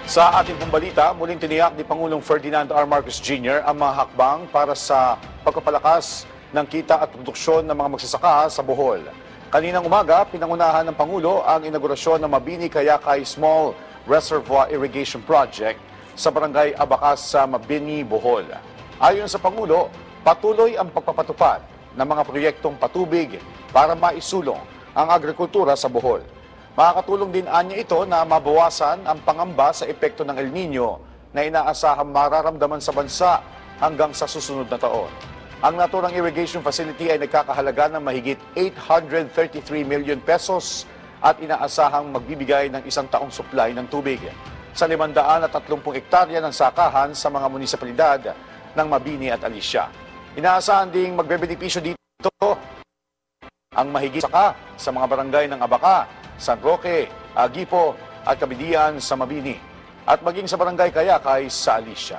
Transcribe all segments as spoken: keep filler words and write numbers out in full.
Sa ating pong balita, muling tiniyak ni Pangulong Ferdinand R. Marcos Junior ang mga hakbang para sa pagpapalakas ng kita at produksyon ng mga magsasaka sa Bohol. Kaninang umaga, pinangunahan ng Pangulo ang inaugurasyon ng Mabini Kayakay Small Reservoir Irrigation Project sa Barangay Abacas sa Mabini, Bohol. Ayon sa Pangulo, patuloy ang pagpapatupad ng mga proyektong patubig para maisulong ang agrikultura sa Bohol. Makakatulong din anya ito na mabawasan ang pangamba sa epekto ng El Nino na inaasahang mararamdaman sa bansa hanggang sa susunod na taon. Ang naturang irrigation facility ay nagkakahalaga ng mahigit eight hundred thirty-three million pesos at inaasahang magbibigay ng isang taong supply ng tubig sa limandaan at tatlumpu ektarya ng sakahan sa mga munisipalidad ng Mabini at Alicia. Inaasahan ding magbebenepisyo dito ang mahigit saka sa mga barangay ng Abaca, San Roque, Agipo at Kabidian sa Mabini at maging sa barangay Kayakay sa Alicia.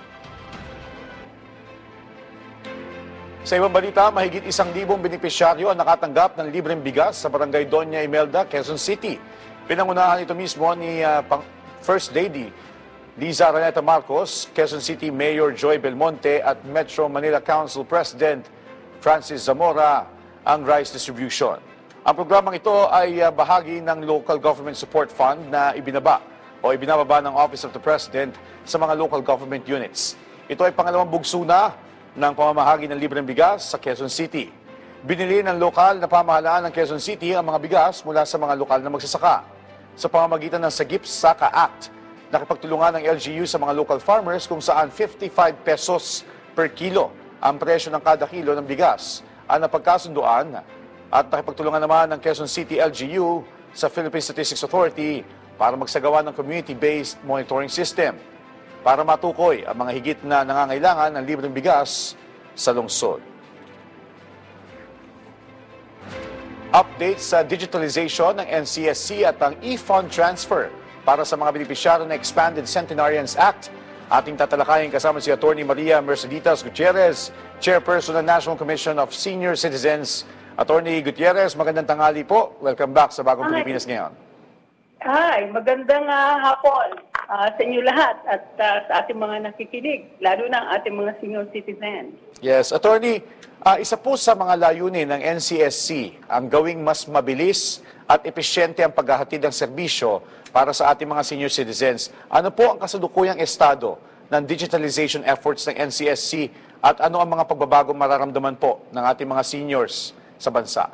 Sa ibang balita, mahigit isang libong benepisyaryo ang nakatanggap ng libreng bigas sa barangay Doña Imelda, Quezon City. Pinangunahan ito mismo ni uh, First Lady Liza Araneta Marcos, Quezon City Mayor Joy Belmonte at Metro Manila Council President Francis Zamora ang rice distribution. Ang programang ito ay uh, bahagi ng Local Government Support Fund na ibinaba o ibinababa ng Office of the President sa mga local government units. Ito ay pangalawang bugso na ng pamamahagi ng libreng bigas sa Quezon City. Binili ng lokal na pamahalaan ng Quezon City ang mga bigas mula sa mga lokal na magsasaka. Sa pamamagitan ng Sagip Saka Act, nakipagtulungan ng L G U sa mga local farmers kung saan fifty-five pesos per kilo ang presyo ng kada kilo ng bigas ang napagkasunduan. At nakipagtulungan naman ng Quezon City L G U sa Philippine Statistics Authority para magsagawa ng community-based monitoring system para matukoy ang mga higit na nangangailangan ng libreng bigas sa lungsod. Update sa digitalization ng N C S C at ang e-fund transfer para sa mga benepisyaryo ng Expanded Centenarians Act. Ating tatalakayin kasama si Attorney Maria Merceditas Gutierrez, Chairperson ng National Commission of Senior Citizens. Attorney Gutierrez, magandang tanghali po. Welcome back sa Bagong Pilipinas ngayon. Ay, magandang uh, hapon uh, sa inyo lahat at uh, sa ating mga nakikinig, lalo na ang ating mga senior citizens. Yes, Attorney, uh, isa po sa mga layunin ng N C S C ang gawing mas mabilis at epesyente ang paghahatid ng serbisyo para sa ating mga senior citizens. Ano po ang kasalukuyang estado ng digitalization efforts ng N C S C at ano ang mga pagbabagong mararamdaman po ng ating mga seniors sa bansa?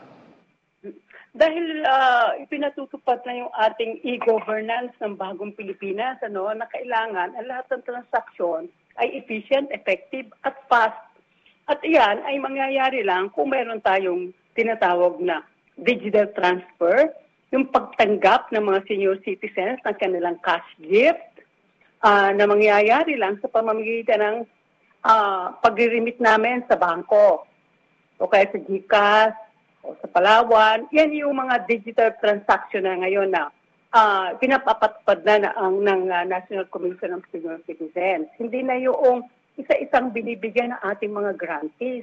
Dahil uh, ipinatutupad na yung ating e-governance ng bagong Pilipinas, ano, na kailangan ang lahat ng transaksyon ay efficient, effective at fast. At iyan ay mangyayari lang kung meron tayong tinatawag na digital transfer, yung pagtanggap ng mga senior citizens ng kanilang cash gift, uh, na mangyayari lang sa pamamagitan ng uh, pag-remit namin sa bangko o kaya sa GCash, o sa Palawan. Yan yung mga digital transaction na ngayon na uh, pinapapatupad na, na ang ng uh, National Commission of Senior Citizens. Hindi na yung isa-isang binibigyan ng ating mga grantees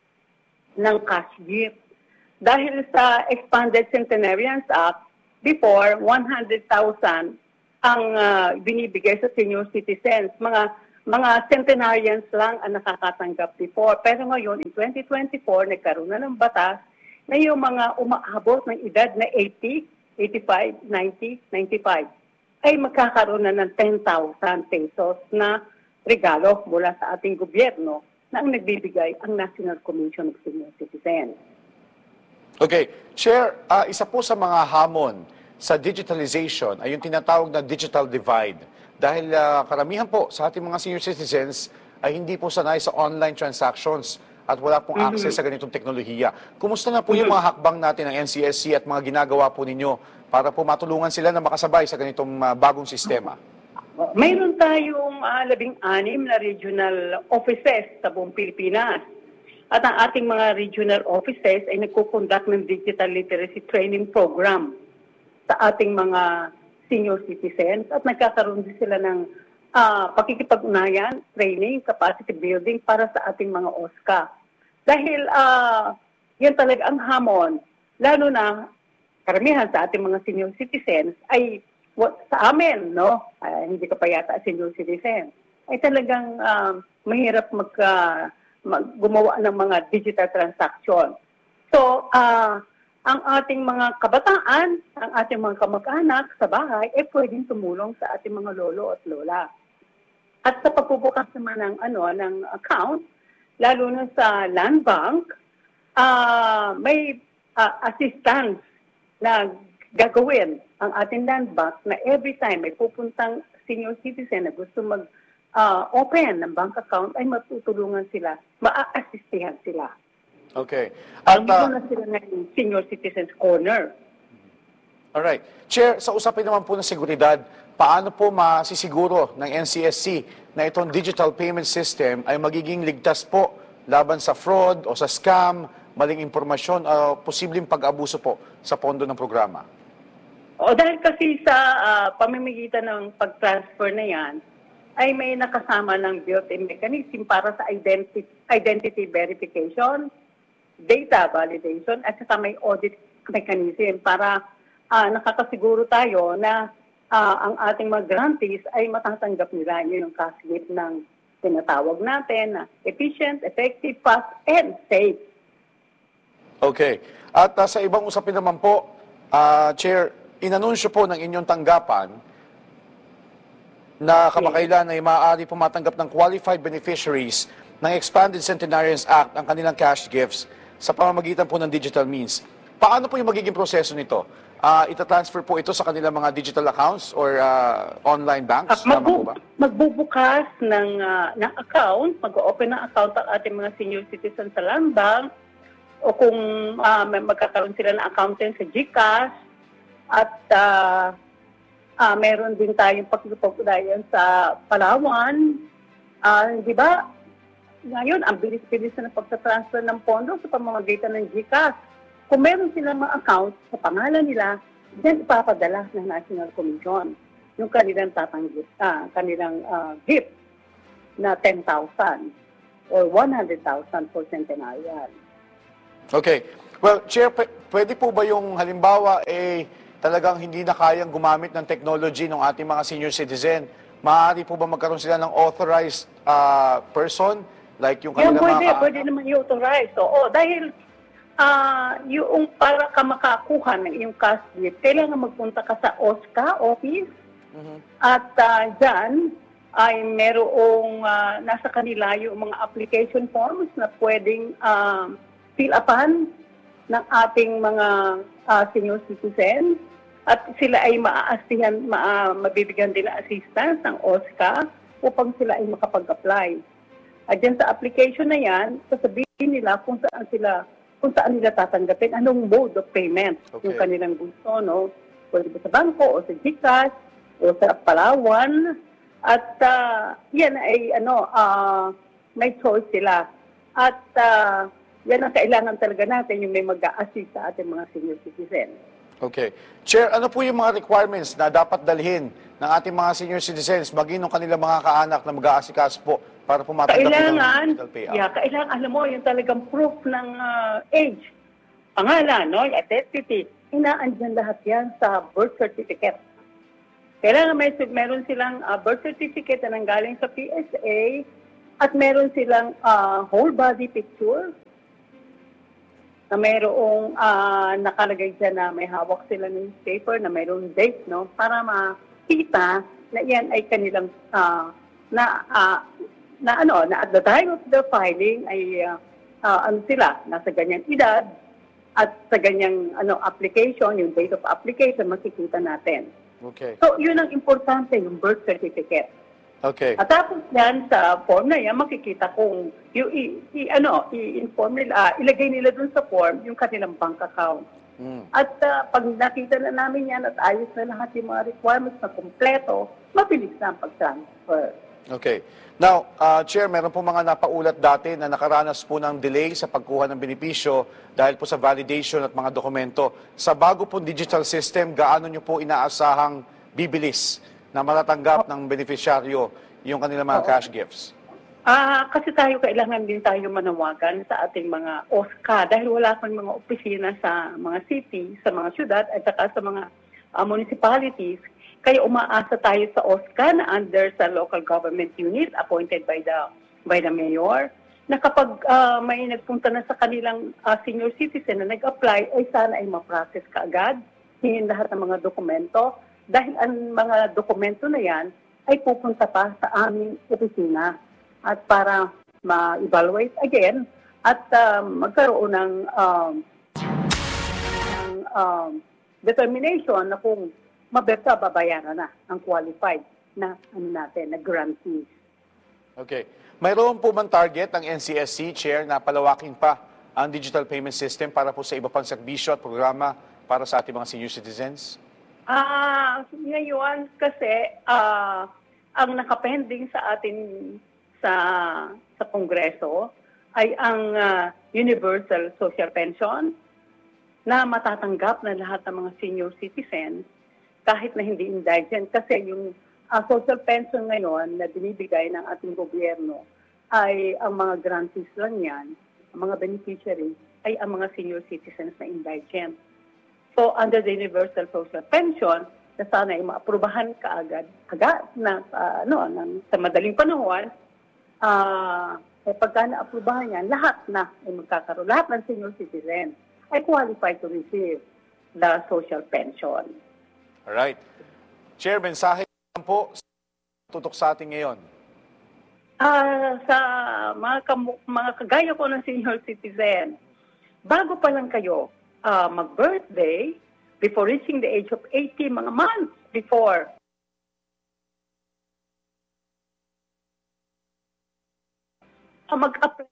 ng cash gift. Dahil sa Expanded Centenarians Act, before, one hundred thousand ang uh, binibigay sa senior citizens. Mga mga centenarians lang ang nakakatanggap before. Pero ngayon, in twenty twenty-four, nagkaroon na ng batas na yung mga umaabot ng edad na eighty, eighty-five, ninety, ninety-five ay magkakaroon na ng ten thousand pesos na regalo mula sa ating gobyerno na ang nagbibigay ang National Commission of Senior Citizens. Okay. Chair, uh, isa po sa mga hamon sa digitalization ay yung tinatawag na digital divide. Dahil uh, karamihan po sa ating mga senior citizens ay hindi po sanay sa online transactions at wala pong Mm-hmm. access sa ganitong teknolohiya. Kumusta na po yung mga hakbang natin ng N C S C at mga ginagawa po ninyo para po matulungan sila na makasabay sa ganitong uh, bagong sistema? Mayroon tayong uh, labing-anim na regional offices sa buong Pilipinas. At ang ating mga regional offices ay nagkukonduct ng digital literacy training program sa ating mga senior citizens at nagkakaroon din sila ng uh, pakikipag-unayan, training, capacity building para sa ating mga O S C A. Dahil uh, yan talaga ang hamon, lalo na karamihan sa ating mga senior citizens ay what, sa amin, no, ah, hindi ka pa yata senior citizen, ay talagang ah, mahirap mag, ah, mag, gumawa ng mga digital transaction. So, ah, ang ating mga kabataan, ang ating mga kamag-anak sa bahay, ay pwedeng tumulong sa ating mga lolo at lola. At sa pagbubukas naman ng, ano, ng account, lalo na sa land bank, ah, may ah, assistance na gagawin ang ating land bank na every time may pupuntang senior citizen na gusto mag-open ng bank account, ay matutulungan sila, maa-assistihan sila. Okay. At, Ang uh, na sila ng Senior Citizens Corner. alright. Chair, sa usapin naman po ng seguridad, paano po masisiguro ng N C S C na itong digital payment system ay magiging ligtas po laban sa fraud o sa scam, maling impormasyon o posibleng pag-abuso po sa pondo ng programa? O dahil kasi sa ah, pamamagitan ng pag-transfer na yan, ay may nakasama ng built-in mechanism para sa identity, identity verification, data validation, at saka may audit mechanism para ah, nakakasiguro tayo na ah, ang ating mga grantees ay matatanggap nila yun yung cash gift ng tinatawag natin na efficient, effective, fast, and safe. Okay. At uh, sa ibang usapin naman po, uh, Chair, inanunsyo po ng inyong tanggapan na kamakailan ay maaari po matanggap ng qualified beneficiaries ng Expanded Centenarians Act ang kanilang cash gifts sa pamamagitan po ng digital means. Paano po yung magiging proseso nito? Uh, ita-transfer po ito sa kanilang mga digital accounts or uh, online banks? Uh, Tama po ba? Magbubukas ng, uh, ng account, mag-open ng account ang ating mga senior citizens sa land bank, o kung uh, may magkakaroon sila ng accountant sa GCash, at uh, uh, meron din tayong pagkikipag-ugnayan sa Palawan. Uh, di ba? Ngayon, ang bilis-bilis na pagsa-transfer ng pondo sa pamamagitan ng GCash. Kung meron silang mga account sa pangalan nila, then ipapadala ng National Commission yung kanilang tatanggit, ah, kanilang uh, gift na ten thousand or one hundred thousand for centenarian. Okay. Well, Chair, pwede po ba yung halimbawa eh talagang hindi na kayang gumamit ng technology ng ating mga senior citizen? Maaari po ba magkaroon sila ng authorized uh, person? Like yung Yan, kanilang pwede, mga... pwede naman i-authorize. Oo, dahil ah yung para ka makakuha ng iyong cash gift, kailangan magpunta ka sa O S C A office. Mhm. At uh, dyan ay merong uh, nasa kanila yung mga application forms na pwedeng uh, fill upan ng ating mga uh, senior citizens, at sila ay maaastihan, ma, mabibigyan nila assistance ng O S C A upang sila ay makapag-apply. At dyan sa application na yan, sasabihin nila kung saan sila kung saan nila tatanggapin, anong mode of payment Okay. yung kanilang gusto, no? Pwede ba sa bangko o sa GCash o sa Palawan. At uh, yan ay ano, uh, may choice sila. At uh, yan ang kailangan talaga natin, yung may mag-a-assist sa ating mga senior citizen. Okay. Chair, ano po yung mga requirements na dapat dalhin ng ating mga senior citizens, maging ng kanilang mga kaanak na mag-aasikas po para po matanggap Kailangan, ng digital payout? yeah, kailangan, alam mo, yung talagang proof ng uh, age, pangalan, no, identity, inaandyan lahat yan sa birth certificate. Kailangan may, meron silang uh, birth certificate na nanggaling sa P S A, at meron silang uh, whole body picture, na mayroong uh, nakalagay dyan na may hawak sila ng newspaper, na mayroong date, no, para makita na yan ay kanilang uh, na uh, na ano, na at the time of the filing ay uh, uh, ano sila, nasa ganyang edad, at sa ganyang ano application, yung date of application, makikita natin. Okay. So, yun ang importante, yung birth certificate. Okay. At tapos yan, sa form na yan, makikita kung yung i, i, ano, i-inform nila, ah, ilagay nila dun sa form yung kanilang bank account. Mm. At uh, pag nakita na namin yan at ayos na lahat yung mga requirements na kompleto, mabilis na ang pag-transfer. Okay. Now, uh, Chair, meron po mga napaulat dati na nakaranas po ng delay sa pagkuha ng benepisyo dahil po sa validation at mga dokumento. Sa bago po digital system, gaano nyo po inaasahang bibilis na matatanggap ng beneficiaryo yung kanilang mga Oo. cash gifts? Ah, kasi tayo kailangan din tayo manawagan sa ating mga O S C A dahil wala pang mga opisina sa mga city, sa mga syudad at saka sa mga uh, municipalities. Kaya umaasa tayo sa O S C A na under sa local government unit appointed by the by the mayor, na kapag uh, may nagpunta na sa kanilang uh, senior citizen na nag-apply, ay sana ay ma-process kaagad, hingin lahat ng mga dokumento, dahil ang mga dokumento na yan ay pupunta pa sa aming opisina at para ma-evaluate again at uh, magkaroon ng, um, ng um, determination na kung mabenta babayaran na ang qualified na ano natin, na grantees. Okay. Mayroon po bang target ng N C S C, Chair, na palawakin pa ang digital payment system para po sa iba pang serbisyo at programa para sa ating mga senior citizens? Ah, ngayon kasi ah, ang nakapending sa atin sa sa Kongreso ay ang ah, Universal Social Pension na matatanggap ng lahat ng mga senior citizens kahit na hindi indigent, kasi yung uh, social pension ngayon na binibigay ng ating gobyerno ay ang mga grantees lang yan, ang mga beneficiaries ay ang mga senior citizens na indigent. So under the Universal Social Pension, na sana ay maaprubahan kaagad, agad na uh, ano, ng, sa madaling panahon, uh, eh, pagka naaprubahan yan, lahat na ay magkakaroon, lahat ng senior citizens ay qualified to receive the social pension. Alright. Chair, mensahe po tutok sa atin ngayon. Ah, sa mga, kamu- mga kagaya ko ng senior citizen, bago pa lang kayo uh, mag-birthday, before reaching the age of eighty, mga months before, uh, mag-apply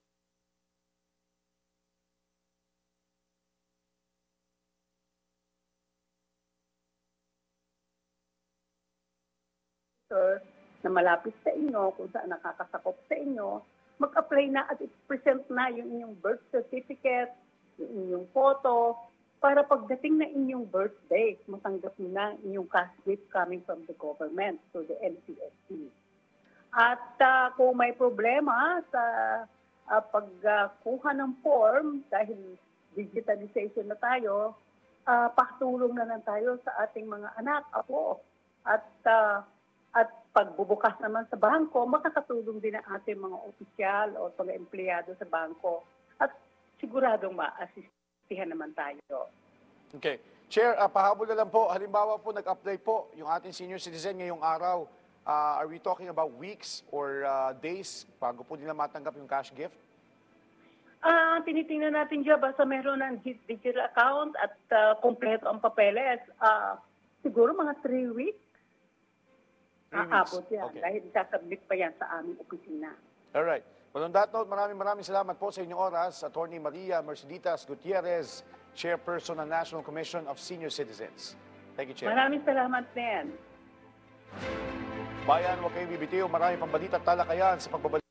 na malapit sa inyo, kung saan nakakasakop sa inyo, mag-apply na at i-present na yung inyong birth certificate, yung inyong photo, para pagdating na inyong birthday, matanggap nyo na inyong cash gift coming from the government to the N C S C. At uh, kung may problema sa uh, pagkuha uh, ng form, dahil digitalization na tayo, uh, patulong na lang tayo sa ating mga anak, apo, at uh, At pagbubukas naman sa bangko, makakatulong din ang ating mga opisyal o mga empleyado sa bangko. At siguradong ma-assistihan naman tayo. Okay. Chair, uh, pahabol na lang po. Halimbawa po, nag-apply po yung ating senior citizen ngayong araw. Uh, are we talking about weeks or uh, days bago po nila matanggap yung cash gift? Ah, uh, tinitingnan natin dyan, basta meron ng digital account at uh, kompleto ang papeles. Uh, siguro mga three weeks. Aabot yan, okay. Dahil sasubmit pa yan sa aming opisina. Alright. Well, on that note, maraming maraming salamat po sa inyong oras, Attorney Maria Merceditas Gutierrez, Chairperson ng National Commission of Senior Citizens. Thank you, Chair. Maraming salamat din. Bayan, huwag kayong bibitiw. Maraming pambalita at talakayan sa pagbabalik.